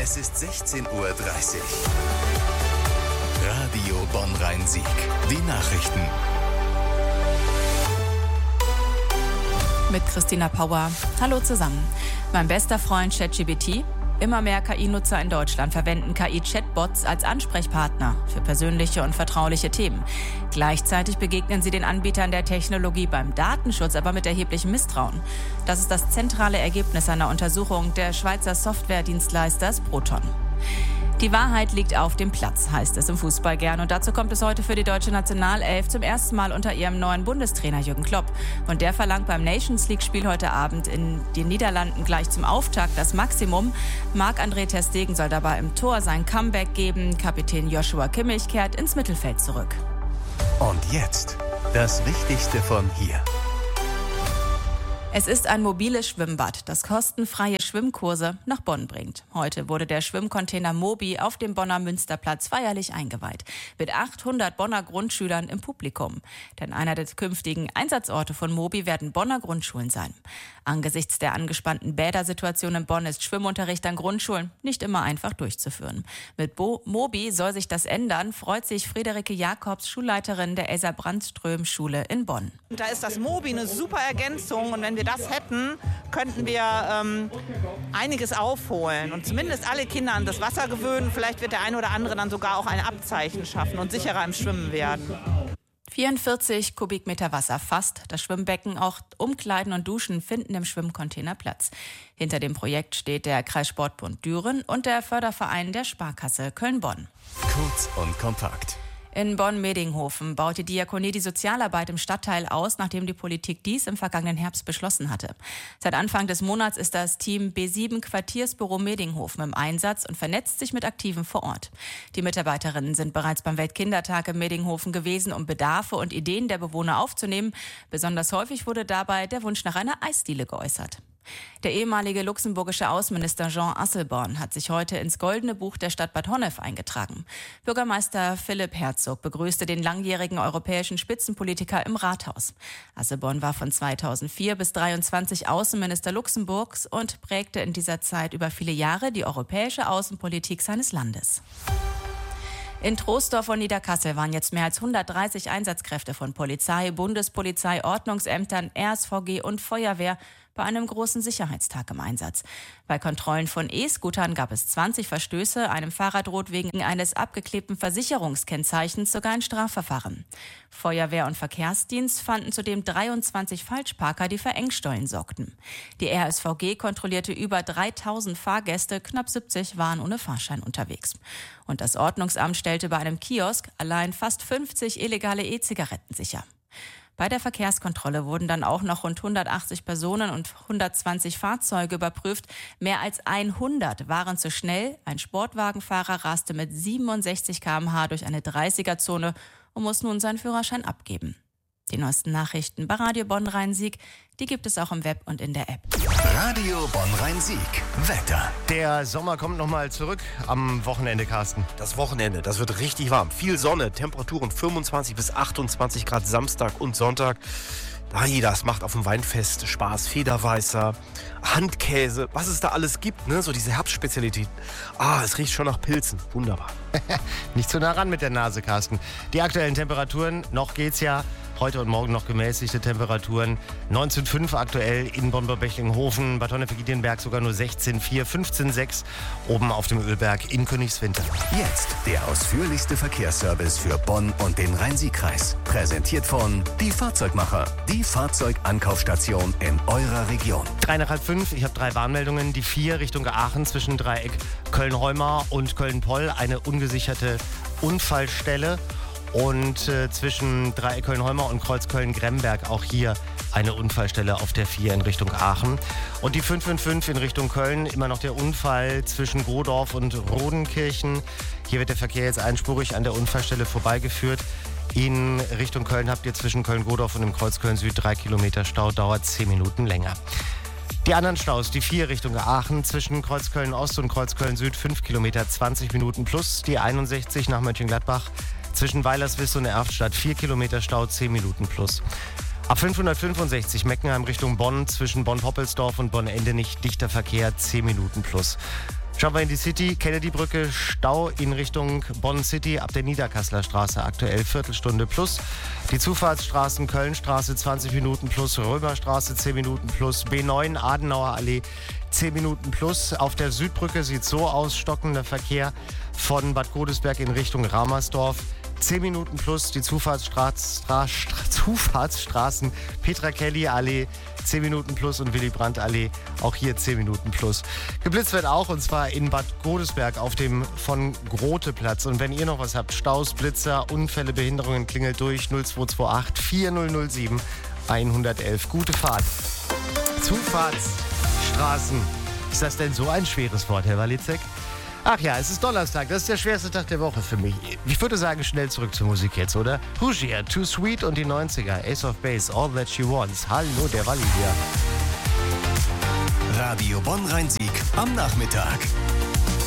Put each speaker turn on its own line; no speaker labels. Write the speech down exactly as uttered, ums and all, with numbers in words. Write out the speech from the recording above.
Es ist sechzehn Uhr dreißig. Radio Bonn-Rhein-Sieg. Die Nachrichten.
Mit Christina Pauer. Hallo zusammen. Mein bester Freund ChatGPT. Immer mehr K I-Nutzer in Deutschland verwenden K I-Chatbots als Ansprechpartner für persönliche und vertrauliche Themen. Gleichzeitig begegnen sie den Anbietern der Technologie beim Datenschutz aber mit erheblichem Misstrauen. Das ist das zentrale Ergebnis einer Untersuchung des Schweizer Softwaredienstleisters Proton. Die Wahrheit liegt auf dem Platz, heißt es im Fußball gern. Und dazu kommt es heute für die deutsche Nationalelf zum ersten Mal unter ihrem neuen Bundestrainer Jürgen Klopp. Und der verlangt beim Nations-League-Spiel heute Abend in den Niederlanden gleich zum Auftakt das Maximum. Marc-André ter Stegen soll dabei im Tor sein Comeback geben. Kapitän Joshua Kimmich kehrt ins Mittelfeld zurück.
Und jetzt das Wichtigste von hier.
Es ist ein mobiles Schwimmbad, das kostenfreie Schwimmkurse nach Bonn bringt. Heute wurde der Schwimmcontainer Mobi auf dem Bonner Münsterplatz feierlich eingeweiht. Mit achthundert Bonner Grundschülern im Publikum. Denn einer der künftigen Einsatzorte von Mobi werden Bonner Grundschulen sein. Angesichts der angespannten Bädersituation in Bonn ist Schwimmunterricht an Grundschulen nicht immer einfach durchzuführen. Mit Bo- Mobi soll sich das ändern, freut sich Friederike Jakobs, Schulleiterin der Elsa-Brandström-Schule in Bonn.
Da ist das Mobi eine super Ergänzung und wenn wir das hätten, könnten wir ähm, einiges aufholen und zumindest alle Kinder an das Wasser gewöhnen. Vielleicht wird der eine oder andere dann sogar auch ein Abzeichen schaffen und sicherer im Schwimmen werden.
vierundvierzig Kubikmeter Wasser fasst das Schwimmbecken. Auch Umkleiden und Duschen finden im Schwimmcontainer Platz. Hinter dem Projekt steht der Kreissportbund Düren und der Förderverein der Sparkasse Köln-Bonn.
Kurz und kompakt.
In Bonn-Medinghofen baut die Diakonie die Sozialarbeit im Stadtteil aus, nachdem die Politik dies im vergangenen Herbst beschlossen hatte. Seit Anfang des Monats ist das Team B sieben Quartiersbüro Medinghofen im Einsatz und vernetzt sich mit Aktiven vor Ort. Die Mitarbeiterinnen sind bereits beim Weltkindertag in Medinghofen gewesen, um Bedarfe und Ideen der Bewohner aufzunehmen. Besonders häufig wurde dabei der Wunsch nach einer Eisdiele geäußert. Der ehemalige luxemburgische Außenminister Jean Asselborn hat sich heute ins Goldene Buch der Stadt Bad Honnef eingetragen. Bürgermeister Philipp Herzog begrüßte den langjährigen europäischen Spitzenpolitiker im Rathaus. Asselborn war von zweitausendvier bis zweitausenddreiundzwanzig Außenminister Luxemburgs und prägte in dieser Zeit über viele Jahre die europäische Außenpolitik seines Landes. In Troisdorf und Niederkassel waren jetzt mehr als hundertdreißig Einsatzkräfte von Polizei, Bundespolizei, Ordnungsämtern, R S V G und Feuerwehr bei einem großen Sicherheitstag im Einsatz. Bei Kontrollen von E-Scootern gab es zwanzig Verstöße. Einem Fahrer droht wegen eines abgeklebten Versicherungskennzeichens sogar ein Strafverfahren. Feuerwehr und Verkehrsdienst fanden zudem dreiundzwanzig Falschparker, die für Engstollen sorgten. Die R S V G kontrollierte über dreitausend Fahrgäste, knapp siebzig waren ohne Fahrschein unterwegs. Und das Ordnungsamt stellte bei einem Kiosk allein fast fünfzig illegale E-Zigaretten sicher. Bei der Verkehrskontrolle wurden dann auch noch rund hundertachtzig Personen und hundertzwanzig Fahrzeuge überprüft. Mehr als hundert waren zu schnell. Ein Sportwagenfahrer raste mit siebenundsechzig Kilometer pro Stunde durch eine dreißiger-Zone und muss nun seinen Führerschein abgeben. Die neuesten Nachrichten bei Radio Bonn-Rhein-Sieg, die gibt es auch im Web und in der App.
Radio Bonn-Rhein-Sieg. Wetter.
Der Sommer kommt nochmal zurück am Wochenende, Carsten.
Das Wochenende, das wird richtig warm. Viel Sonne, Temperaturen fünfundzwanzig bis achtundzwanzig Grad Samstag und Sonntag. Ai, das macht auf dem Weinfest Spaß. Federweißer, Handkäse, was es da alles gibt, ne? So diese Herbstspezialitäten. Ah, es riecht schon nach Pilzen. Wunderbar.
Nicht zu nah ran mit der Nase, Carsten. Die aktuellen Temperaturen, noch geht's ja. Heute und morgen noch gemäßigte Temperaturen. neunzehn Komma fünf aktuell in Bonn-Bechlinghofen, Bad Honnef-Giedienberg sogar nur sechzehn Komma vier, fünfzehn Komma sechs oben auf dem Ölberg in Königswinter.
Jetzt der ausführlichste Verkehrsservice für Bonn und den Rhein-Sieg-Kreis. Präsentiert von Die Fahrzeugmacher, die Fahrzeugankaufstation in eurer Region.
Drei nach halb fünf, ich habe drei Warnmeldungen. Die vier Richtung Aachen zwischen Dreieck Köln-Heumar und Köln-Poll, eine ungesicherte Unfallstelle. Und äh, zwischen Dreieck Köln-Heumar und Kreuz Köln-Gremberg auch hier eine Unfallstelle auf der vier in Richtung Aachen. Und die fünf fünf fünf in Richtung Köln, immer noch der Unfall zwischen Godorf und Rodenkirchen. Hier wird der Verkehr jetzt einspurig an der Unfallstelle vorbeigeführt. In Richtung Köln habt ihr zwischen Köln-Godorf und dem Kreuz Köln-Süd drei Kilometer Stau, dauert zehn Minuten länger. Die anderen Staus, die vier Richtung Aachen zwischen Kreuz Köln-Ost und Kreuz Köln-Süd, fünf Kilometer, zwanzig Minuten plus. Die einundsechzig nach Mönchengladbach zwischen Weilerswist und Erftstadt, vier Kilometer Stau, zehn Minuten plus. Ab fünfhundertfünfundsechzig Meckenheim Richtung Bonn zwischen Bonn-Poppelsdorf und Bonn-Endenich dichter Verkehr, zehn Minuten plus. Schauen wir in die City. Kennedy-Brücke, Stau in Richtung Bonn City ab der Niederkasseler Straße. Aktuell Viertelstunde plus. Die Zufahrtsstraßen Kölnstraße zwanzig Minuten plus, Römerstraße zehn Minuten plus, B neun Adenauer Allee zehn Minuten plus. Auf der Südbrücke sieht so aus, stockender Verkehr von Bad Godesberg in Richtung Ramersdorf. zehn Minuten plus, die Zufahrtsstra- Stra- Stra- Zufahrtsstraßen Petra-Kelly-Allee zehn Minuten plus und Willy-Brandt-Allee auch hier zehn Minuten plus. Geblitzt wird auch, und zwar in Bad Godesberg auf dem von Grote-Platz. Und wenn ihr noch was habt, Staus, Blitzer, Unfälle, Behinderungen, klingelt durch null zwei zwei acht vier null null sieben eins eins eins. Gute Fahrt. Zufahrtsstraßen. Ist das denn so ein schweres Wort, Herr Walizek? Ach ja, es ist Donnerstag, das ist der schwerste Tag der Woche für mich. Ich würde sagen, schnell zurück zur Musik jetzt, oder? Hoosier, Too Sweet und die neunziger, Ace of Base, All That She Wants. Hallo, der Walli hier.
Radio Bonn-Rhein-Sieg am Nachmittag.